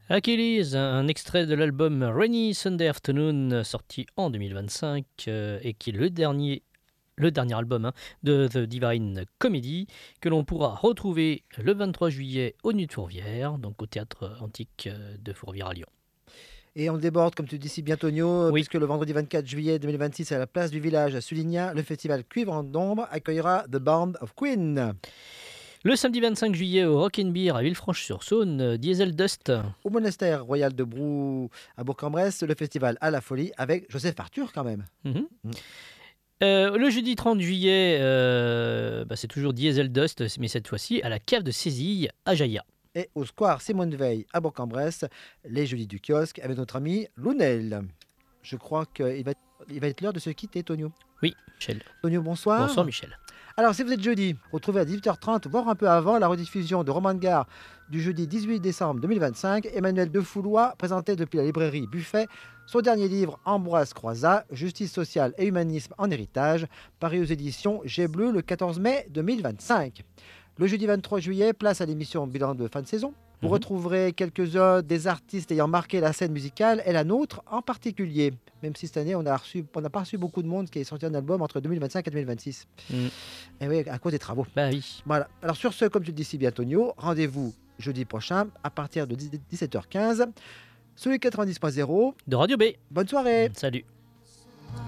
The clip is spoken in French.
Achilles, un extrait de l'album Rainy Sunday Afternoon, sorti en 2025, et qui est le dernier album de The Divine Comedy, que l'on pourra retrouver le 23 juillet au Nuit de Fourvière, donc au théâtre antique de Fourvière à Lyon. Et on déborde, comme tu dis si bien, Tonio, Oui. puisque le vendredi 24 juillet 2026, à la place du village à Suligna, le festival Cuivre en d'ombre accueillera The Band of Queen. Le samedi 25 juillet au Rock and Beer à Villefranche-sur-Saône, Diesel Dust. Au monastère royal de Brou à Bourg-en-Bresse, le festival À la folie avec Joseph Arthur quand même. Mhm. Mm. Le jeudi 30 juillet, c'est toujours Diesel Dust, mais cette fois-ci à la cave de Sézille à Jaïa. Et au square Simone Veil à Bourg-en-Bresse, les jeudis du kiosque avec notre ami Lounel. Je crois qu'il va être l'heure de se quitter, Tonio. Oui, Michel. Tonio, bonsoir. Bonsoir Michel. Alors, si vous êtes jeudi, retrouvez à 18h30, voire un peu avant, la rediffusion de Roman de Gare du jeudi 18 décembre 2025. Emmanuel Defoulois présentait depuis la librairie Buffet son dernier livre Ambroise Croizat, Justice sociale et humanisme en héritage, paru aux éditions Jet Bleu le 14 mai 2025. Le jeudi 23 juillet, place à l'émission Bilan de fin de saison. Vous retrouverez quelques-uns des artistes ayant marqué la scène musicale et la nôtre en particulier. Même si cette année, on n'a pas reçu beaucoup de monde qui ait sorti un album entre 2025 et 2026. Et oui, à cause des travaux. Bah oui. Voilà. Alors sur ce, comme tu le dis si bien, Tonio, rendez-vous jeudi prochain à partir de 17h15 sur les 90.0 de Radio B. Bonne soirée. Salut.